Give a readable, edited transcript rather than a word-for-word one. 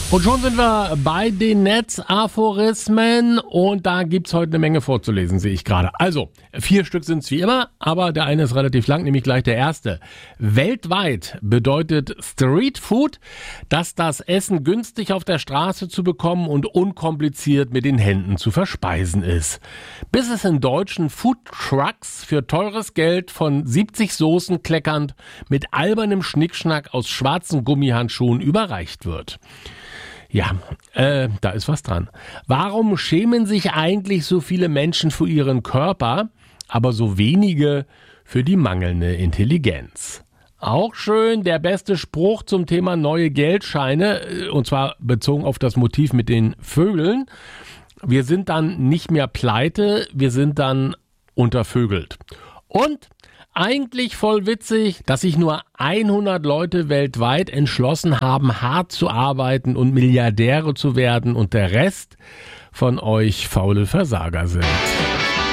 Und schon sind wir bei den Netzaphorismen und da gibt's heute eine Menge vorzulesen, sehe ich gerade. Also, 4 Stück sind's wie immer, aber der eine ist relativ lang, nämlich gleich der erste. Weltweit bedeutet Street Food, dass das Essen günstig auf der Straße zu bekommen und unkompliziert mit den Händen zu verspeisen ist. Bis es in deutschen Food Trucks für teures Geld von 70 Soßen kleckernd mit albernem Schnickschnack aus schwarzen Gummihandschuhen überreicht wird. Ja, da ist was dran. Warum schämen sich eigentlich so viele Menschen für ihren Körper, aber so wenige für die mangelnde Intelligenz? Auch schön der beste Spruch zum Thema neue Geldscheine, und zwar bezogen auf das Motiv mit den Vögeln. Wir sind dann nicht mehr pleite, wir sind dann untervögelt. Und eigentlich voll witzig, dass sich nur 100 Leute weltweit entschlossen haben, hart zu arbeiten und Milliardäre zu werden und der Rest von euch faule Versager sind.